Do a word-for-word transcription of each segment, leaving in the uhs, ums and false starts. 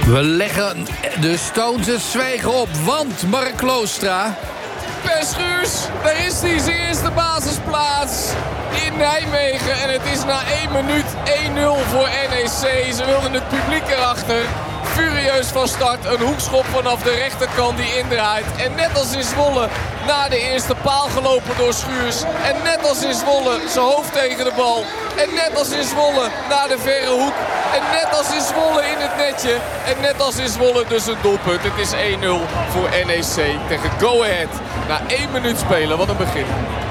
We leggen de Stones het zwijgen op, want Mark Kloostra... Per Schuurs, daar is hij, zijn eerste basisplaats in Nijmegen. En het is na één minuut één nul voor N E C. Ze wilden het publiek erachter. Furieus van start, een hoekschop vanaf de rechterkant die indraait. En net als in Zwolle, na de eerste paal gelopen door Schuurs. En net als in Zwolle, zijn hoofd tegen de bal. En net als in Zwolle, naar de verre hoek. En net als in Zwolle in het netje. En net als in Zwolle dus een doelpunt. Het is één nul voor N E C tegen Go Ahead. Na één minuut spelen, wat een begin.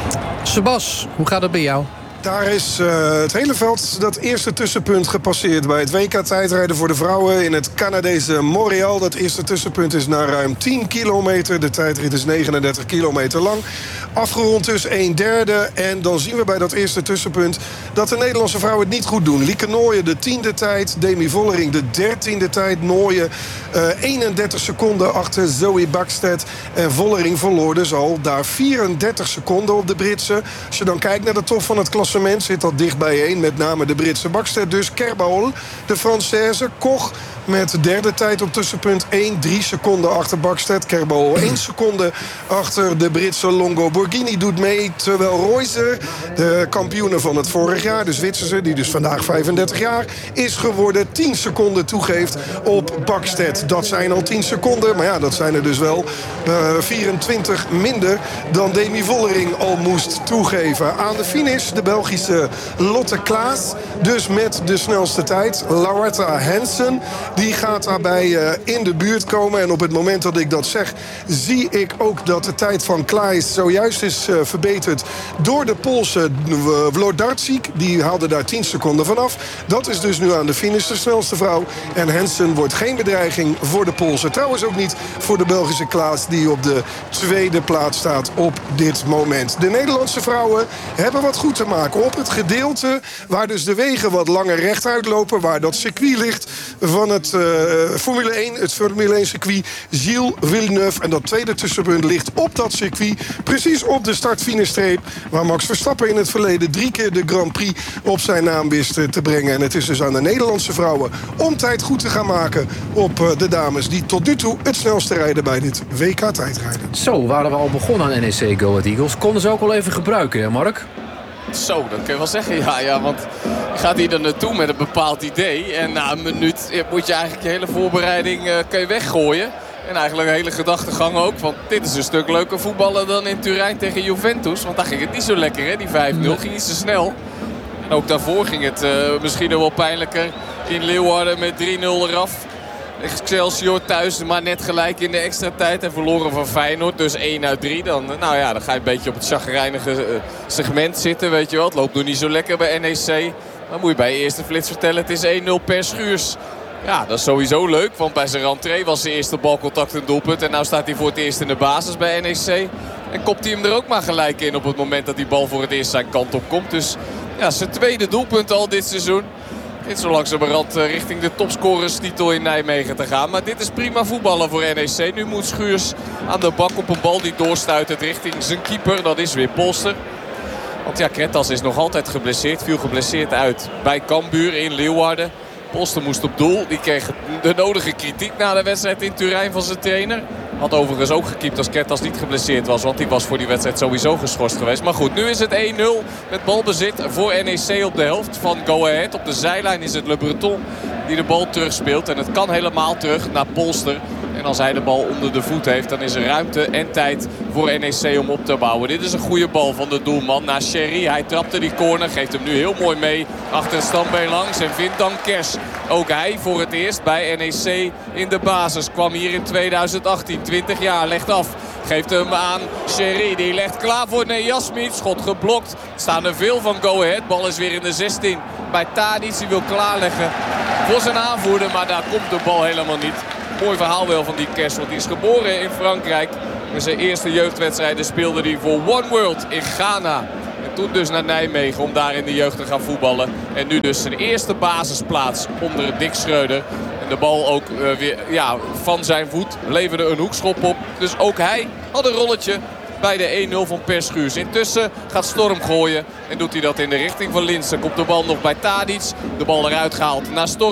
Sebas, hoe gaat het bij jou? Daar is uh, het hele veld dat eerste tussenpunt gepasseerd bij het W K-tijdrijden voor de vrouwen in het Canadese Montreal. Dat eerste tussenpunt is na ruim tien kilometer. De tijdrit is negenendertig kilometer lang. Afgerond dus een derde. En dan zien we bij dat eerste tussenpunt dat de Nederlandse vrouwen het niet goed doen. Lieke Nooijen de tiende tijd. Demi Vollering de dertiende tijd. Nooijen uh, eenendertig seconden achter Zoe Bakstedt. En Vollering verloor dus al daar vierendertig seconden op de Britse. Als je dan kijkt naar de top van het klassement zit dat dicht bijeen. Met name de Britse Bakstedt dus. Kerbaol, de Française. Koch met de derde tijd op tussenpunt één. drie seconden achter Bakstedt. Kerbaol één seconde achter de Britse Longo. Borghini doet mee. Terwijl Reuser, de kampioene van het vorig jaar, de Zwitserse, die dus vandaag vijfendertig jaar is geworden, tien seconden toegeeft op Bakstedt. Dat zijn al tien seconden. Maar ja, dat zijn er dus wel uh, vierentwintig minder dan Demi Vollering al moest toegeven. Aan de finish de Belgische Lotte Klaas. Dus met de snelste tijd. Lauretta Hansen. Die gaat daarbij uh, in de buurt komen. En op het moment dat ik dat zeg, zie ik ook dat de tijd van Klaas zojuist is uh, verbeterd door de Poolse uh, Wlodarczyk. Die haalde daar tien seconden vanaf. Dat is dus nu aan de finish de snelste vrouw. En Hansen wordt geen bedreiging voor de Poolse. Trouwens ook niet voor de Belgische Klaas, die op de tweede plaats staat op dit moment. De Nederlandse vrouwen hebben wat goed te maken op het gedeelte waar dus de wegen wat langer rechtuit lopen, waar dat circuit ligt van het uh, Formule één, het Formule één circuit Gilles Villeneuve. En dat tweede tussenpunt ligt op dat circuit, precies op de start-finishstreep, waar Max Verstappen in het verleden drie keer de Grand Prix op zijn naam wist te brengen. En het is dus aan de Nederlandse vrouwen om tijd goed te gaan maken op uh, de dames die tot nu toe het snelste rijden bij dit W K-tijdrijden. Zo, waren we al begonnen aan N E C Go Ahead Eagles. Konden ze ook al even gebruiken, hè Mark? Zo, dat kun je wel zeggen. Ja, ja, want je gaat hier er naartoe met een bepaald idee. En na een minuut moet je eigenlijk je hele voorbereiding uh, kun je weggooien. En eigenlijk een hele gedachtegang ook. Want dit is een stuk leuker voetballen dan in Turijn tegen Juventus. Want daar ging het niet zo lekker, hè. Die vijf nul ging iets te snel. En ook daarvoor ging het uh, misschien nog wel pijnlijker. In Leeuwarden met drie nul eraf. Excelsior thuis, maar net gelijk in de extra tijd. En verloren van Feyenoord, dus één uit drie. Dan, nou ja, dan ga je een beetje op het chagrijnige uh, segment zitten, weet je wel. Het loopt nog niet zo lekker bij N E C. Dan moet je bij eerste flits vertellen, het is één nul per Schuurs. Ja, dat is sowieso leuk, want bij zijn rentree was zijn eerste balcontact een doelpunt. En nu staat hij voor het eerst in de basis bij N E C. En kopt hij hem er ook maar gelijk in op het moment dat die bal voor het eerst zijn kant op komt. Dus ja, zijn tweede doelpunt al dit seizoen. Dit zo langzamerhand richting de topscorerstitel in Nijmegen te gaan. Maar dit is prima voetballen voor N E C. Nu moet Schuurs aan de bak op een bal die doorstuitert richting zijn keeper. Dat is weer Polster. Want ja, Kretas is nog altijd geblesseerd. Viel geblesseerd uit bij Cambuur in Leeuwarden. Polster moest op doel. Die kreeg de nodige kritiek na de wedstrijd in Turijn van zijn trainer. Had overigens ook gekiept als Kretas niet geblesseerd was. Want die was voor die wedstrijd sowieso geschorst geweest. Maar goed, nu is het één nul met balbezit voor N E C op de helft van Go Ahead. Op de zijlijn is het Le Breton die de bal terugspeelt. En het kan helemaal terug naar Polster. En als hij de bal onder de voet heeft, dan is er ruimte en tijd voor N E C om op te bouwen. Dit is een goede bal van de doelman naar Sherry. Hij trapte die corner, geeft hem nu heel mooi mee achter het standbeen langs. En vindt dan Kers. Ook hij voor het eerst bij N E C in de basis. Kwam hier in tweeduizend achttien, twintig jaar, legt af. Geeft hem aan Sherry, die legt klaar voor Nejasmit. Schot geblokt. Er staan er veel van Go Ahead. Bal is weer in de zestien bij Tadic. Die wil klaarleggen voor zijn aanvoerder, maar daar komt de bal helemaal niet. Mooi verhaal wel van die Kers, want die is geboren in Frankrijk. In zijn eerste jeugdwedstrijden speelde hij voor One World in Ghana. En toen dus naar Nijmegen om daar in de jeugd te gaan voetballen. En nu dus zijn eerste basisplaats onder Dick Schreuder. En de bal ook uh, weer ja, van zijn voet leverde een hoekschop op. Dus ook hij had een rolletje bij de één nul van Per Schuurs. Intussen gaat Storm gooien en doet hij dat in de richting van Linssen. Komt de bal nog bij Tadic. De bal eruit gehaald naar Storm.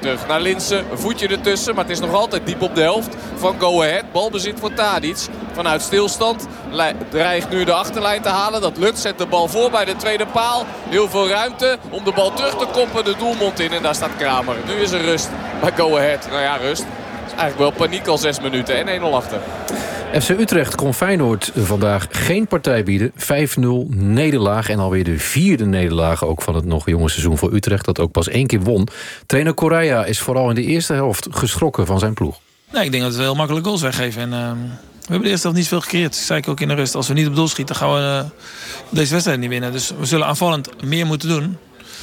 Terug naar Linssen, een voetje ertussen. Maar het is nog altijd diep op de helft van Go Ahead. Balbezit voor Tadic. Vanuit stilstand dreigt nu de achterlijn te halen. Dat lukt, zet de bal voor bij de tweede paal. Heel veel ruimte om de bal terug te koppen. De doelmond in en daar staat Kramer. Nu is er rust bij Go Ahead. Nou ja, rust. Het is eigenlijk wel paniek al zes minuten en één nul achter. F C Utrecht kon Feyenoord vandaag geen partij bieden. vijf nul nederlaag en alweer de vierde nederlaag ook van het nog jonge seizoen voor Utrecht. Dat ook pas één keer won. Trainer Correa is vooral in de eerste helft geschrokken van zijn ploeg. Nee, ik denk dat we heel makkelijk goals weggeven. En, uh, we hebben de eerste helft niet veel gecreëerd. Dat zei ik ook in de rust. Als we niet op doel schieten, dan gaan we uh, deze wedstrijd niet winnen. Dus we zullen aanvallend meer moeten doen.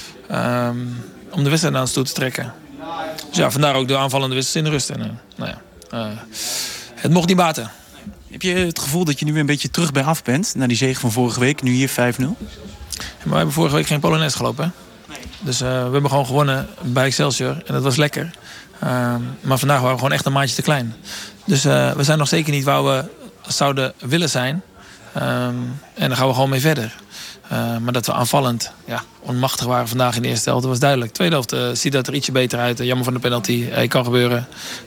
Um, om de wedstrijd naar ons toe te trekken. Dus ja, vandaar ook de aanvallende wedstrijd in de rust. En, uh, nou ja, uh, het mocht niet baten. Heb je het gevoel dat je nu weer een beetje terug bij af bent... na die zege van vorige week, nu hier vijf nul? Ja, maar we hebben vorige week geen Polonaise gelopen. Hè? Nee. Dus uh, we hebben gewoon gewonnen bij Excelsior. En dat was lekker. Uh, maar vandaag waren we gewoon echt een maatje te klein. Dus uh, we zijn nog zeker niet waar we zouden willen zijn. Um, en daar gaan we gewoon mee verder. Uh, maar dat we aanvallend ja, onmachtig waren vandaag in de eerste helft, dat was duidelijk. Tweede helft uh, ziet dat er ietsje beter uit. Uh, jammer van de penalty, uh, kan gebeuren.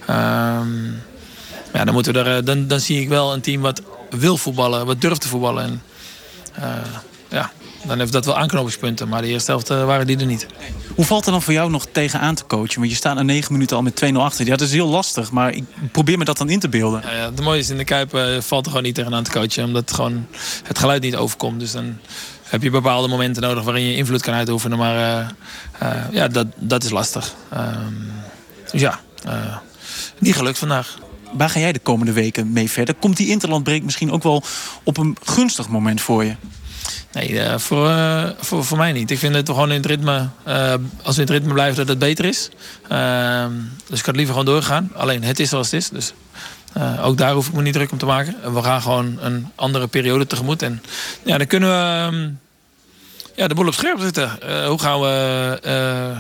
Um, ja, dan, moeten we er, dan, dan zie ik wel een team wat wil voetballen, wat durft te voetballen. En, uh, ja, dan heeft dat wel aanknopingspunten. Maar de eerste helft uh, waren die er niet. Hoe valt er dan voor jou nog tegenaan te coachen? Want je staat na negen minuten al met twee nul achter. Ja, dat is heel lastig, maar ik probeer me dat dan in te beelden. Ja, ja, het mooie is, in de Kuip uh, valt er gewoon niet tegenaan te coachen. Omdat het, gewoon, het geluid niet overkomt. Dus dan heb je bepaalde momenten nodig waarin je invloed kan uitoefenen. Maar uh, uh, ja, dat, dat is lastig. Um, dus ja, uh, niet gelukt vandaag. Waar ga jij de komende weken mee verder? Komt die interlandbreek misschien ook wel op een gunstig moment voor je? Nee, uh, voor, uh, voor, voor mij niet. Ik vind dat we gewoon in het ritme, uh, als we in het ritme blijven, dat het beter is. Uh, dus ik had liever gewoon doorgaan. Alleen, het is zoals het is. Dus uh, ook daar hoef ik me niet druk om te maken. We gaan gewoon een andere periode tegemoet. En ja, dan kunnen we um, ja, de boel op scherp zetten. Uh, hoe gaan we uh,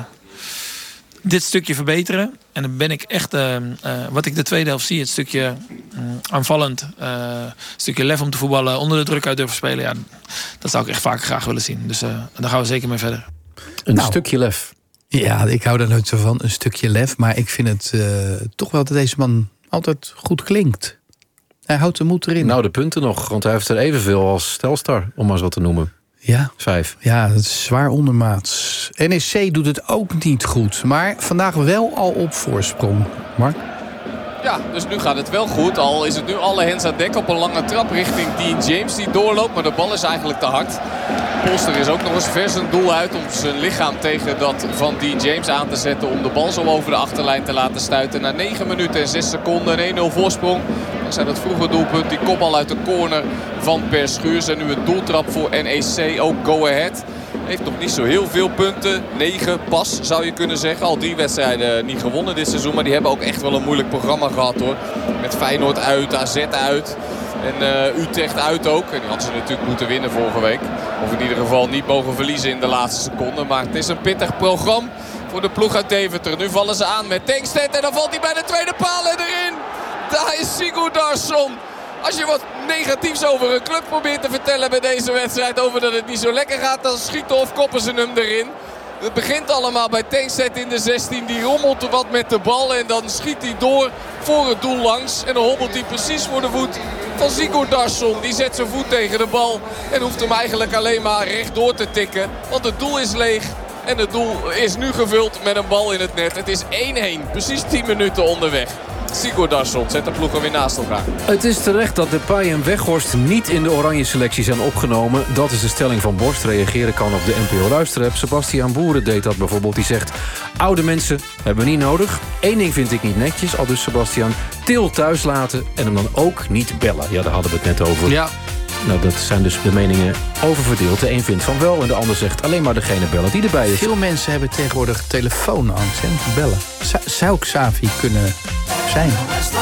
dit stukje verbeteren? En dan ben ik echt, uh, uh, wat ik de tweede helft zie, het stukje uh, aanvallend, uh, een stukje lef om te voetballen, onder de druk uit durven spelen. Ja, dat zou ik echt vaak graag willen zien. Dus uh, daar gaan we zeker mee verder. Een nou, stukje lef. Ja, ik hou daar nooit zo van, een stukje lef. Maar ik vind het uh, toch wel dat deze man altijd goed klinkt. Hij houdt de moed erin. Nou, de punten nog, want hij heeft er evenveel als Telstar, om maar eens wat te noemen. Ja, Vijf. ja, dat is zwaar ondermaats. N E C doet het ook niet goed, maar vandaag wel al op voorsprong. Mark? Ja, dus nu gaat het wel goed. Al is het nu alle hens aan dek op een lange trap richting Dean James die doorloopt. Maar de bal is eigenlijk te hard. Polster is ook nog eens vers een doel uit om zijn lichaam tegen dat van Dean James aan te zetten. Om de bal zo over de achterlijn te laten stuiten. Na negen minuten en zes seconden een één nul voorsprong. Dankzij dat vroege doelpunt, die kopbal uit de corner van Per Schuurs. En nu een doeltrap voor N E C, ook Go Ahead. Heeft nog niet zo heel veel punten. negen pas zou je kunnen zeggen. Al drie wedstrijden niet gewonnen dit seizoen. Maar die hebben ook echt wel een moeilijk programma gehad hoor. Met Feyenoord uit, A Z uit. En uh, Utrecht uit ook. En die hadden ze natuurlijk moeten winnen vorige week. Of in ieder geval niet mogen verliezen in de laatste seconde. Maar het is een pittig programma voor de ploeg uit Deventer. Nu vallen ze aan met Tankstedt. En dan valt hij bij de tweede paal en erin. Daar is Sigurdarsson. Als je wat negatiefs over een club probeert te vertellen bij deze wedstrijd, over dat het niet zo lekker gaat, dan schieten of koppen ze hem erin. Het begint allemaal bij Tankstedt in de zestien. Die rommelt wat met de bal en dan schiet hij door voor het doel langs. En dan hobbelt hij precies voor de voet van Sigurdarsson. Die zet zijn voet tegen de bal en hoeft hem eigenlijk alleen maar rechtdoor te tikken. Want het doel is leeg en het doel is nu gevuld met een bal in het net. Het is één één, precies tien minuten onderweg. Sigurdarsson zet de ploegen weer naast elkaar. Het is terecht dat Depay en Weghorst niet in de oranje selectie zijn opgenomen. Dat is de stelling van Borst. Reageren kan op de N P O Luisterapp. Sebastiaan Boeren deed dat bijvoorbeeld. Die zegt, oude mensen hebben we niet nodig. Eén ding vind ik niet netjes, al dus Sebastiaan. Til thuis laten en hem dan ook niet bellen. Ja, daar hadden we het net over. Ja. Nou, dat zijn dus de meningen oververdeeld. De een vindt van wel en de ander zegt alleen maar degene bellen die erbij is. Veel mensen hebben tegenwoordig telefoonangst en bellen. Z- zou ik Savi kunnen zijn?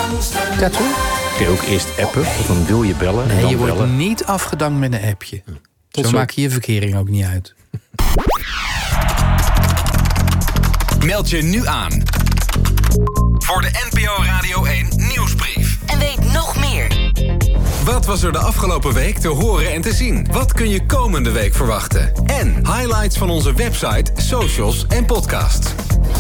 Dat hoor. Kun je ook eerst appen of dan wil je bellen en Nee, dan je wordt bellen. niet afgedankt met een appje. Tot zo zo. maak je je verkering ook niet uit. Meld je nu aan voor de N P O Radio één Nieuwsbrief. En weet nog meer. Wat was er de afgelopen week te horen en te zien? Wat kun je komende week verwachten? En highlights van onze website, socials en podcast.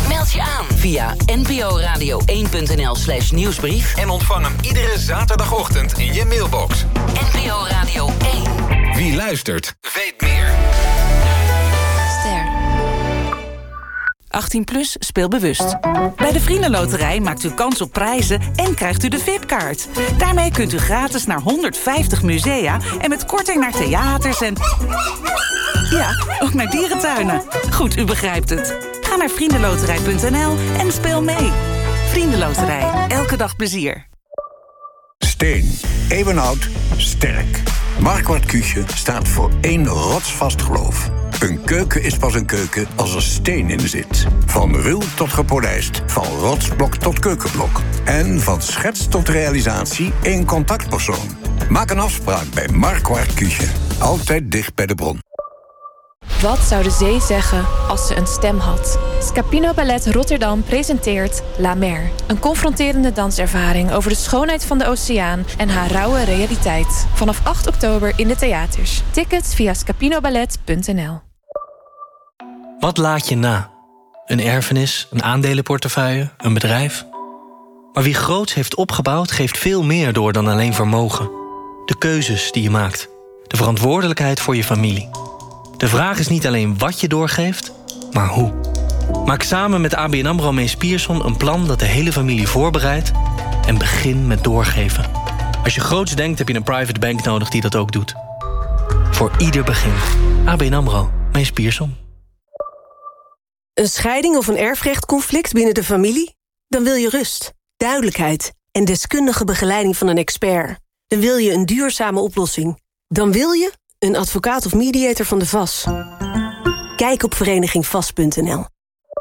Meld je aan via n p o radio één punt n l slash nieuwsbrief. En ontvang hem iedere zaterdagochtend in je mailbox. N P O Radio één. Wie luistert, weet meer. Ster. achttien plus, speel bewust. Bij de Vriendenloterij maakt u kans op prijzen en krijgt u de V I P-kaart. Daarmee kunt u gratis naar honderdvijftig musea en met korting naar theaters en... ja, ook naar dierentuinen. Goed, u begrijpt het. Ga naar vriendenloterij punt n l en speel mee. Vriendenloterij, elke dag plezier. Steen, eeuwenoud, sterk. Marquardt Küche staat voor één rotsvast geloof. Een keuken is pas een keuken als er steen in zit. Van ruw tot gepolijst, van rotsblok tot keukenblok. En van schets tot realisatie één contactpersoon. Maak een afspraak bij Marquardt Küche. Altijd dicht bij de bron. Wat zou de zee zeggen als ze een stem had? Scapino Ballet Rotterdam presenteert La Mer. Een confronterende danservaring over de schoonheid van de oceaan en haar rauwe realiteit. Vanaf acht oktober in de theaters. Tickets via scapinoballet punt n l. Wat laat je na? Een erfenis, een aandelenportefeuille, een bedrijf? Maar wie groots heeft opgebouwd, geeft veel meer door dan alleen vermogen. De keuzes die je maakt. De verantwoordelijkheid voor je familie. De vraag is niet alleen wat je doorgeeft, maar hoe. Maak samen met A B N AMRO Mees Pierson een plan dat de hele familie voorbereidt en begin met doorgeven. Als je groots denkt, heb je een private bank nodig die dat ook doet. Voor ieder begin. A B N AMRO Mees Pierson. Een scheiding of een erfrechtconflict binnen de familie? Dan wil je rust, duidelijkheid en deskundige begeleiding van een expert. Dan wil je een duurzame oplossing. Dan wil je een advocaat of mediator van de V A S. Kijk op vereniging vast punt n l.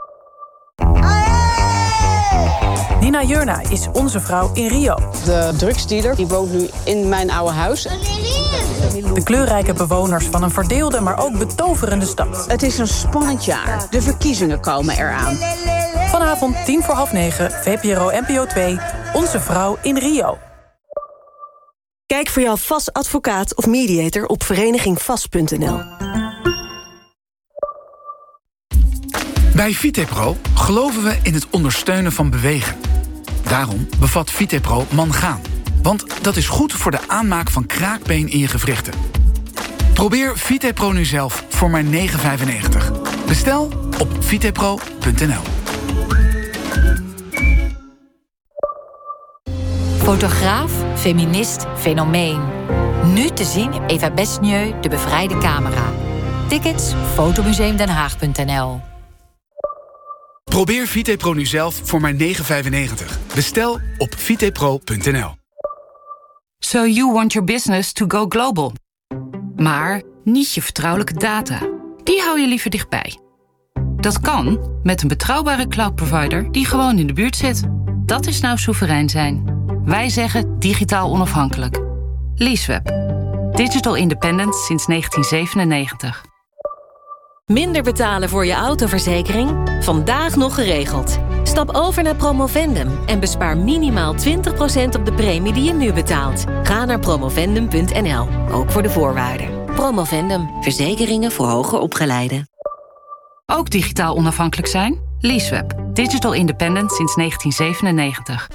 Nina Jurna is onze vrouw in Rio. De drugsdealer die woont nu in mijn oude huis. De kleurrijke bewoners van een verdeelde, maar ook betoverende stad. Het is een spannend jaar. De verkiezingen komen eraan. Vanavond tien voor half negen, V P R O N P O twee, onze vrouw in Rio. Kijk voor jouw V A S-advocaat of mediator op vereniging vast punt n l. Bij Vitepro geloven we in het ondersteunen van bewegen. Daarom bevat Vitepro mangaan. Want dat is goed voor de aanmaak van kraakbeen in je gewrichten. Probeer Vitepro nu zelf voor maar negen vijfennegentig. Bestel op vitepro punt n l. Fotograaf, feminist, fenomeen. Nu te zien Eva Besnieu, de bevrijde camera. Tickets fotomuseum den haag punt n l. Probeer Vitepro nu zelf voor maar negen vijfennegentig. Bestel op vitepro punt n l. So you want your business to go global. Maar niet je vertrouwelijke data. Die hou je liever dichtbij. Dat kan met een betrouwbare cloud provider die gewoon in de buurt zit. Dat is nou soeverein zijn. Wij zeggen digitaal onafhankelijk. Leaseweb. Digital independent sinds negentien zevenennegentig. Minder betalen voor je autoverzekering? Vandaag nog geregeld. Stap over naar Promovendum en bespaar minimaal twintig procent op de premie die je nu betaalt. Ga naar promovendum punt n l, ook voor de voorwaarden. Promovendum, verzekeringen voor hoger opgeleiden. Ook digitaal onafhankelijk zijn? Leaseweb. Digital independent sinds negentien zevenennegentig.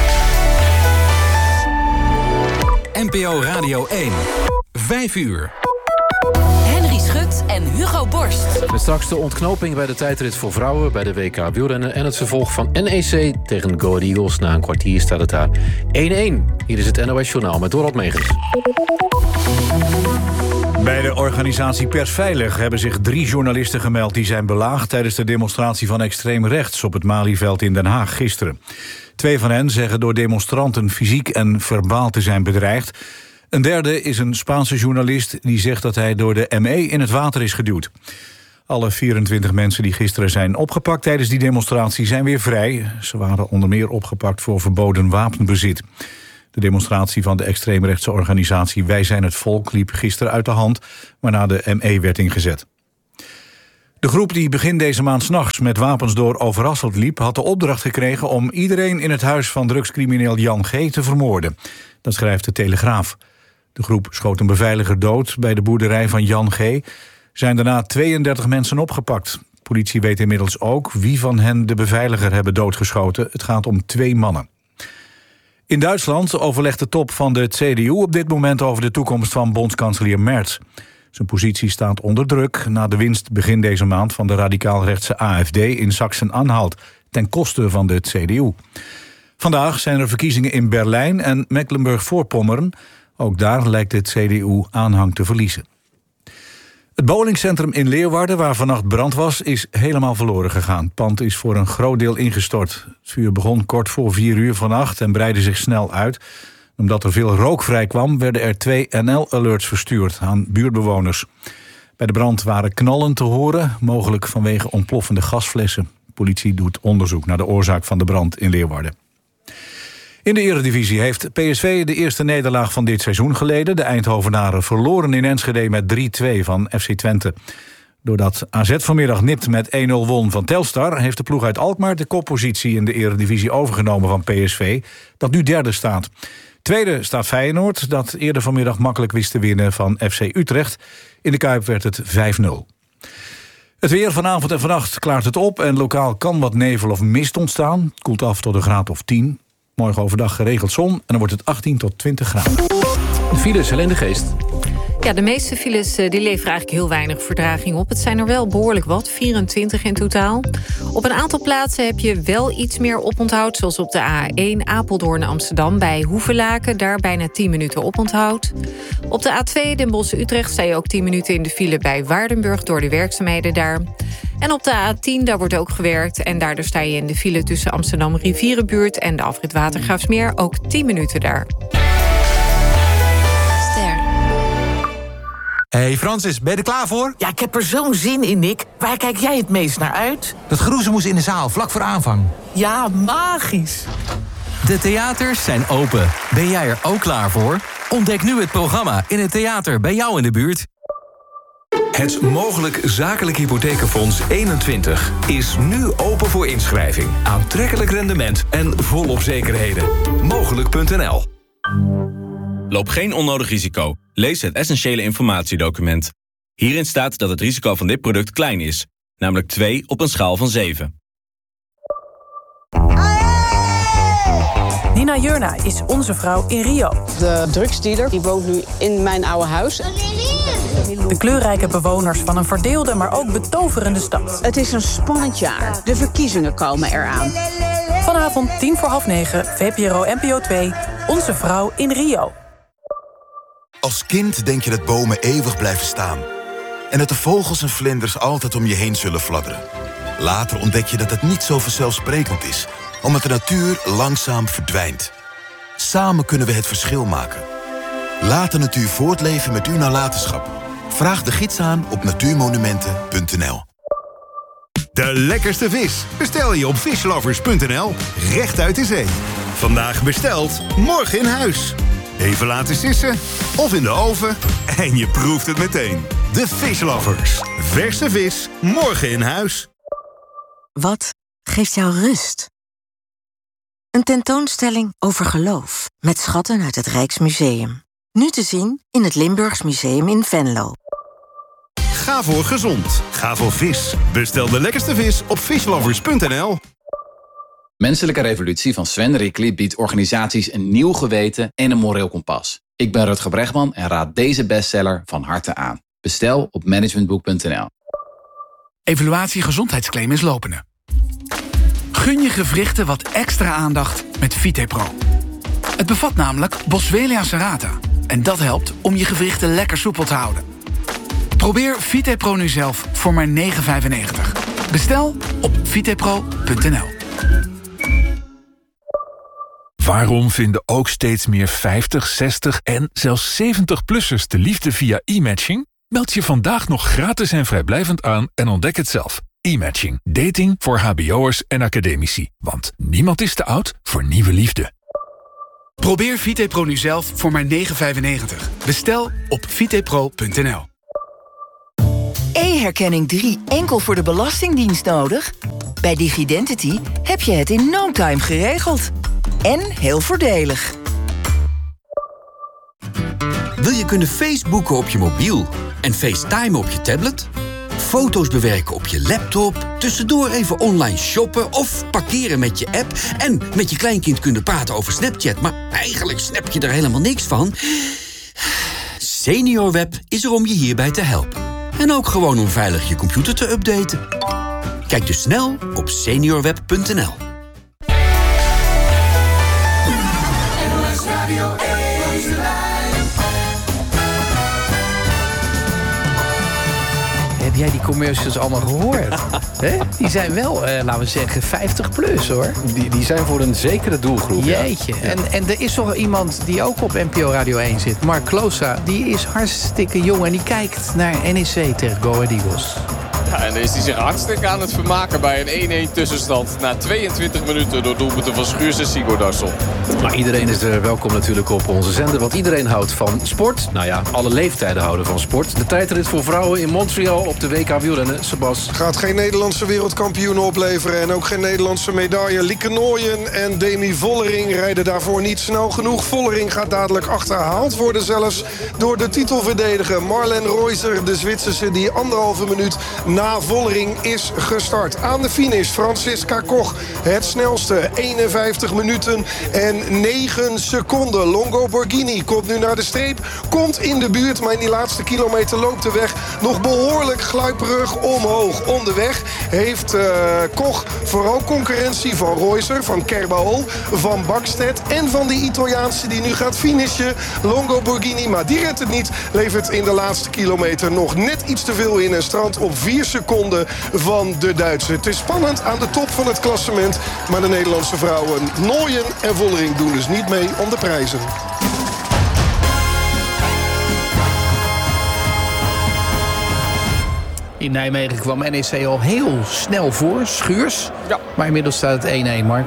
N P O Radio één. Vijf uur. Henry Schut en Hugo Borst. Met straks de ontknoping bij de tijdrit voor vrouwen bij de W K wielrennen en het vervolg van N E C tegen Go Ahead Eagles. Na een kwartier staat het daar één-één. Hier is het N O S Journaal met Dorot Megens. Bij de organisatie Persveilig hebben zich drie journalisten gemeld die zijn belaagd tijdens de demonstratie van extreem rechts op het Malieveld in Den Haag gisteren. Twee van hen zeggen door demonstranten fysiek en verbaal te zijn bedreigd. Een derde is een Spaanse journalist die zegt dat hij door de M E in het water is geduwd. Alle vierentwintig mensen die gisteren zijn opgepakt tijdens die demonstratie zijn weer vrij. Ze waren onder meer opgepakt voor verboden wapenbezit. De demonstratie van de extreemrechtse organisatie Wij zijn het volk liep gisteren uit de hand, waarna de M E werd ingezet. De groep die begin deze maand 's nachts met wapens door Overasselt liep, had de opdracht gekregen om iedereen in het huis van drugscrimineel Jan G. te vermoorden. Dat schrijft de Telegraaf. De groep schoot een beveiliger dood bij de boerderij van Jan G. Zijn daarna tweeëndertig mensen opgepakt. Politie weet inmiddels ook wie van hen de beveiliger hebben doodgeschoten. Het gaat om twee mannen. In Duitsland overlegt de top van de C D U op dit moment over de toekomst van bondskanselier Merz. Zijn positie staat onder druk na de winst begin deze maand van de radicaal-rechtse A F D in Sachsen-Anhalt, ten koste van de C D U. Vandaag zijn er verkiezingen in Berlijn en Mecklenburg-Voorpommern. Ook daar lijkt de C D U aanhang te verliezen. Het bowlingcentrum in Leeuwarden, waar vannacht brand was, is helemaal verloren gegaan. Het pand is voor een groot deel ingestort. Het vuur begon kort voor vier uur vannacht en breidde zich snel uit. Omdat er veel rook vrijkwam, werden er twee N L-alerts verstuurd aan buurtbewoners. Bij de brand waren knallen te horen, mogelijk vanwege ontploffende gasflessen. De politie doet onderzoek naar de oorzaak van de brand in Leeuwarden. In de Eredivisie heeft P S V de eerste nederlaag van dit seizoen geleden. De Eindhovenaren verloren in Enschede met drie twee van F C Twente. Doordat A Z vanmiddag nipt met één nul won van Telstar, heeft de ploeg uit Alkmaar de koppositie in de Eredivisie overgenomen van P S V, dat nu derde staat. Tweede staat Feyenoord, dat eerder vanmiddag makkelijk wist te winnen van F C Utrecht. In de Kuip werd het vijf nul. Het weer vanavond en vannacht klaart het op en lokaal kan wat nevel of mist ontstaan. Het koelt af tot een graad of tien. Morgen overdag geregeld zon en dan wordt het achttien tot twintig graden. De files, Helene de Geest. Ja, de meeste files die leveren eigenlijk heel weinig vertraging op. Het zijn er wel behoorlijk wat, vierentwintig in totaal. Op een aantal plaatsen heb je wel iets meer oponthoud, zoals op de A één Apeldoorn-Amsterdam bij Hoevelaken. Daar bijna tien minuten oponthoud. Op de A twee Den Bosch-Utrecht sta je ook tien minuten in de file bij Waardenburg door de werkzaamheden daar. En op de A tien, daar wordt ook gewerkt. En daardoor sta je in de file tussen Amsterdam-Rivierenbuurt en de afrit Watergraafsmeer ook tien minuten daar. Hey Francis, ben je er klaar voor? Ja, ik heb er zo'n zin in, Nick. Waar kijk jij het meest naar uit? Dat geroezemoes in de zaal, vlak voor aanvang. Ja, magisch. De theaters zijn open. Ben jij er ook klaar voor? Ontdek nu het programma in het theater bij jou in de buurt. Het Mogelijk Zakelijk Hypothekenfonds eenentwintig is nu open voor inschrijving. Aantrekkelijk rendement en volop zekerheden. Mogelijk punt n l. Loop geen onnodig risico. Lees het essentiële informatiedocument. Hierin staat dat het risico van dit product klein is. Namelijk twee op een schaal van zeven. Nina Jurna is onze vrouw in Rio. De drugsdealer die woont nu in mijn oude huis. De kleurrijke bewoners van een verdeelde, maar ook betoverende stad. Het is een spannend jaar. De verkiezingen komen eraan. Vanavond tien voor half negen, V P R O N P O twee, onze vrouw in Rio. Als kind denk je dat bomen eeuwig blijven staan. En dat de vogels en vlinders altijd om je heen zullen fladderen. Later ontdek je dat het niet zo vanzelfsprekend is, omdat de natuur langzaam verdwijnt. Samen kunnen we het verschil maken. Laat de natuur voortleven met uw nalatenschap. Vraag de gids aan op natuurmonumenten punt n l. De lekkerste vis bestel je op fishlovers punt n l. Recht uit de zee. Vandaag besteld, morgen in huis. Even laten sissen of in de oven en je proeft het meteen. De Fishlovers. Verse vis, morgen in huis. Wat geeft jou rust? Een tentoonstelling over geloof met schatten uit het Rijksmuseum. Nu te zien in het Limburgs Museum in Venlo. Ga voor gezond. Ga voor vis. Bestel de lekkerste vis op fishlovers punt n l. Menselijke Revolutie van Sven Rickly biedt organisaties een nieuw geweten en een moreel kompas. Ik ben Rutger Bregman en raad deze bestseller van harte aan. Bestel op managementboek punt n l. Evaluatie gezondheidsclaim is lopende. Gun je gewrichten wat extra aandacht met VitePro. Het bevat namelijk Boswellia serrata. En dat helpt om je gewrichten lekker soepel te houden. Probeer VitePro nu zelf voor maar negen vijfennegentig. Bestel op vitepro punt n l. Waarom vinden ook steeds meer vijftig, zestig en zelfs zeventig-plussers de liefde via e-matching? Meld je vandaag nog gratis en vrijblijvend aan en ontdek het zelf. E-matching. Dating voor hbo'ers en academici. Want niemand is te oud voor nieuwe liefde. Probeer VitePro nu zelf voor maar negen vijfennegentig. Bestel op vitepro punt n l. E-herkenning drie enkel voor de Belastingdienst nodig? Bij Digidentity heb je het in no time geregeld. En heel voordelig. Wil je kunnen Facebooken op je mobiel en FaceTime op je tablet? foto's bewerken op je laptop, tussendoor even online shoppen of parkeren met je app en met je kleinkind kunnen praten over Snapchat, maar eigenlijk snap je er helemaal niks van? SeniorWeb is er om je hierbij te helpen. En ook gewoon om veilig je computer te updaten. Kijk dus snel op seniorweb punt n l. Heb jij die commercials allemaal gehoord? He? Die zijn wel, uh, laten we zeggen, vijftig plus, hoor. Die, die zijn voor een zekere doelgroep. Jeetje. Ja. En, en er is toch iemand die ook op N P O Radio één zit. Mark Kloosa, die is hartstikke jong en die kijkt naar N E C tegen Go Ahead Eagles. Ja, en dan is hij zich hartstikke aan het vermaken bij een één-één tussenstand. Na tweeëntwintig minuten door doelpunten van Schuurs en Sigurdarsson. Maar iedereen is er welkom natuurlijk op onze zender. Want iedereen houdt van sport. Nou ja, alle leeftijden houden van sport. De tijdrit voor vrouwen in Montreal op de W K wielrennen. Sebas. Gaat geen Nederlandse wereldkampioen opleveren. En ook geen Nederlandse medaille. Lieke Nooyen en Demi Vollering rijden daarvoor niet snel genoeg. Vollering gaat dadelijk achterhaald worden zelfs door de titelverdediger Marlen Reusser. De Zwitserse die anderhalve minuut na Vollering is gestart. Aan de finish Franziska Koch. Het snelste. eenenvijftig minuten en negen seconden. Longo Borghini komt nu naar de streep. Komt in de buurt, maar in die laatste kilometer loopt de weg nog behoorlijk gluiperig omhoog. Onderweg heeft uh, Koch vooral concurrentie van Reusser, van Kerbao, van Bakstedt en van die Italiaanse die nu gaat finishen. Longo Borghini, maar die redt het niet. Levert in de laatste kilometer nog net iets te veel in en strandt op vier seconden van de Duitse. Het is spannend aan de top van het klassement, maar de Nederlandse vrouwen Nooyen en Vollering doen dus niet mee om de prijzen. In Nijmegen kwam N E C al heel snel voor, Schuurs. Ja. Maar inmiddels staat het één-één, Mark.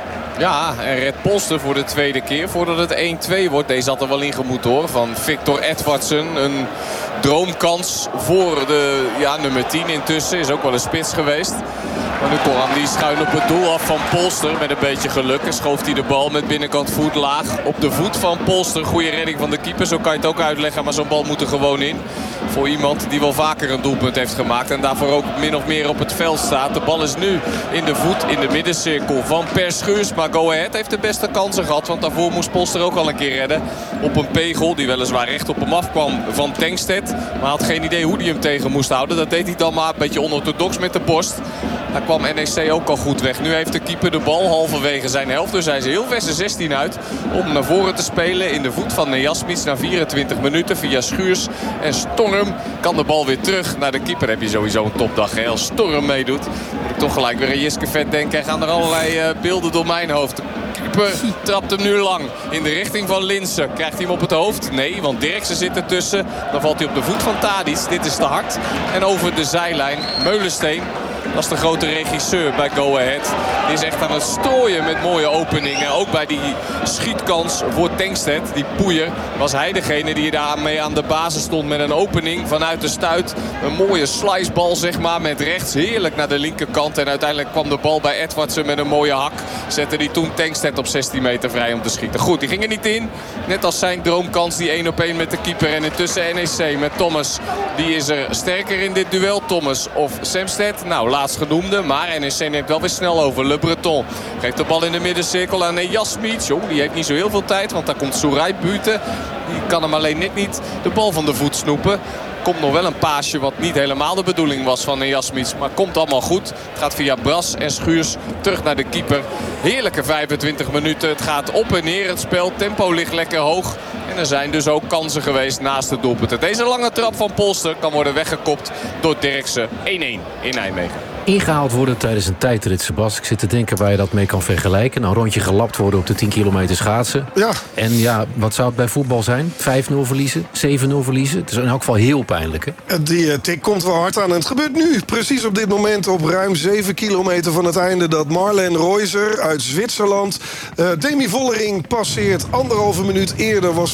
Ja, en Red Polster voor de tweede keer voordat het één-twee wordt. Deze had er wel in gemoet, hoor. Van Victor Edvardsen. Een droomkans voor de ja, nummer tien intussen. Is ook wel een spits geweest. Maar nu kwam die schuin op het doel af van Polster. Met een beetje geluk. En schoof hij de bal met binnenkant voet laag op de voet van Polster. Goede redding van de keeper. Zo kan je het ook uitleggen. Maar zo'n bal moet er gewoon in. Voor iemand die wel vaker een doelpunt heeft gemaakt. En daarvoor ook min of meer op het veld staat. De bal is nu in de voet in de middencirkel van Per Schuurs. Maar Go Ahead heeft de beste kansen gehad. Want daarvoor moest Polster ook al een keer redden. Op een pegel die weliswaar recht op hem afkwam van Tankstedt. Maar had geen idee hoe hij hem tegen moest houden. Dat deed hij dan maar een beetje onorthodox met de borst. Daar kwam N E C ook al goed weg. Nu heeft de keeper de bal halverwege zijn helft. Dus hij is heel ver zijn zestien uit om naar voren te spelen. In de voet van Nejasmits na vierentwintig minuten via Schuurs. En Storm kan de bal weer terug naar de keeper. Heb je sowieso een topdag, hè? Als Storm meedoet, moet ik toch gelijk weer aan Jiske Vet denken. Er gaan er allerlei uh, beelden door mijn hoofd. De keeper trapt hem nu lang in de richting van Linssen. Krijgt hij hem op het hoofd? Nee, want Dirksen zit ertussen. Dan valt hij op de voet van Tadic. Dit is te hard. En over de zijlijn Meulensteen. Dat is de grote regisseur bij Go Ahead. Die is echt aan het strooien met mooie openingen. Ook bij die schietkans voor Tankstedt. Die poeier was hij degene die daarmee aan de basis stond. Met een opening vanuit de stuit. Een mooie slicebal zeg maar. Met rechts heerlijk naar de linkerkant. En uiteindelijk kwam de bal bij Edvardsen met een mooie hak. Zette die toen Tankstedt op zestien meter vrij om te schieten. Goed, die ging er niet in. Net als zijn droomkans die één op één met de keeper. En intussen N E C met Thomas. Die is er sterker in dit duel. Thomas of Semstedt. Nou, laatst genoemde. Maar N E C neemt wel weer snel over. Le Breton geeft de bal in de middencirkel aan Nejasmits. Oh, die heeft niet zo heel veel tijd. Want daar komt Soerai Bute. Die kan hem alleen net niet de bal van de voet snoepen. Komt nog wel een paasje wat niet helemaal de bedoeling was van Nejasmits. Maar komt allemaal goed. Het gaat via Bras en Schuurs terug naar de keeper. Heerlijke vijfentwintig minuten. Het gaat op en neer het spel. Tempo ligt lekker hoog. En er zijn dus ook kansen geweest naast het doelpunt. Deze lange trap van Polster kan worden weggekopt door Dirksen. één-één in Nijmegen. Ingehaald worden tijdens een tijdrit, Sebas. Ik zit te denken waar je dat mee kan vergelijken. Nou, een rondje gelapt worden op de tien kilometer schaatsen. Ja. En ja, wat zou het bij voetbal zijn? vijf nul verliezen? zeven nul verliezen? Het is in elk geval heel pijnlijk, hè? Die uh, tik komt wel hard aan. En het gebeurt nu, precies op dit moment, op ruim zeven kilometer van het einde, dat Marlen Reusser uit Zwitserland uh, Demi Vollering passeert. Anderhalve minuut eerder was Vollering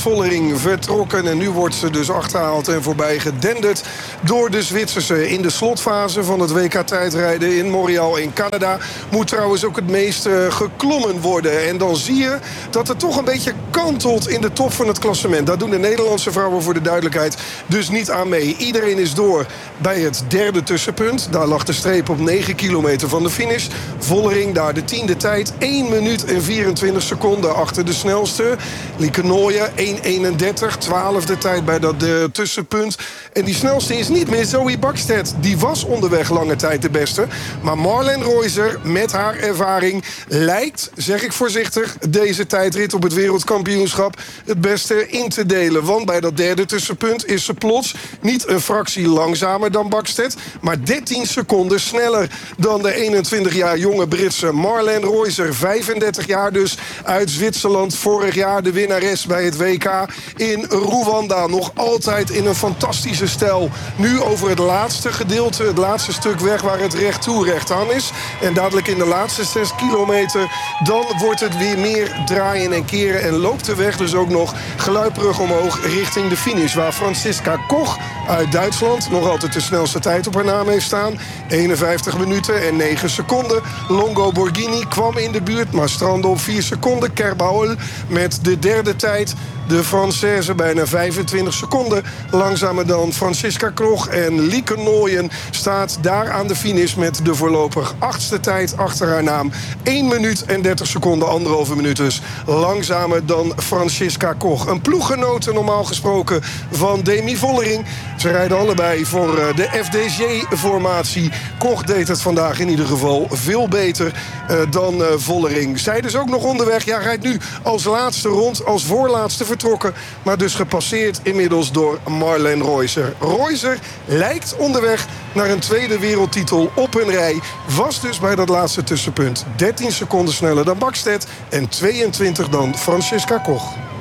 Vollering vertrokken. En nu wordt ze dus achterhaald en voorbij gedenderd door de Zwitserse. In de slotfase van het W K tijdrijden in Montreal in Canada moet trouwens ook het meest uh, geklommen worden. En dan zie je dat het toch een beetje kantelt in de top van het klassement. Daar doen de Nederlandse vrouwen voor de duidelijkheid dus niet aan mee. Iedereen is door bij het derde tussenpunt. Daar lag de streep op negen kilometer van de finish. Vollering daar de tiende tijd. één minuut en vierentwintig seconden achter de snelste. Lieke Nooijen één eenendertig. twaalfde tijd bij dat uh, tussenpunt. En die snelste is niet meer Zoe Bakstedt. Die was onderweg lange tijd de beste. Maar Marlen Reuser met haar ervaring lijkt, zeg ik voorzichtig, deze tijdrit op het wereldkampioenschap het beste in te delen. Want bij dat derde tussenpunt is ze plots niet een fractie langzamer dan Bakstedt, maar dertien seconden sneller dan de eenentwintig jaar jonge Britse Marlen Reuser. vijfendertig jaar dus, uit Zwitserland. Vorig jaar de winnares bij het W K in Rwanda. Nog altijd in een fantastische stijl. Nu over het laatste gedeelte, het laatste stuk weg waar het recht toe recht aan is. En dadelijk in de laatste zes kilometer, dan wordt het weer meer draaien en keren. En loopt de weg dus ook nog gluiperig omhoog richting de finish. Waar Franziska Koch uit Duitsland nog altijd de snelste tijd op haar naam heeft staan. eenenvijftig minuten en negen seconden. Longo Borghini kwam in de buurt, maar strandde op vier seconden. Kerbauer met de derde tijd. De Française bijna vijfentwintig seconden langzamer dan Franziska Koch. En Lieke Nooijen staat daar aan de finish met de voorlopig achtste tijd achter haar naam. één minuut en dertig seconden, anderhalve minuut dus, langzamer dan Franziska Koch. Een ploeggenote normaal gesproken van Demi Vollering. Ze rijden allebei voor de F D J-formatie. Koch deed het vandaag in ieder geval veel beter uh, dan uh, Vollering. Zij dus ook nog onderweg. Ja, rijdt nu als laatste rond, als voorlaatste vertrokken. Maar dus gepasseerd inmiddels door Marlen Reuser. Reuser lijkt onderweg naar een tweede wereldtitel op een rij. Was dus bij dat laatste tussenpunt dertien seconden sneller dan Bakstedt en tweeëntwintig dan Franziska Koch.